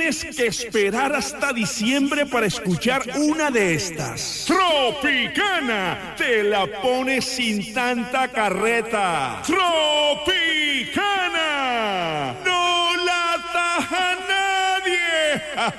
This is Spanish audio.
tienes que esperar hasta diciembre para escuchar una de estas. Tropicana, te la pones sin tanta carreta. Tropicana.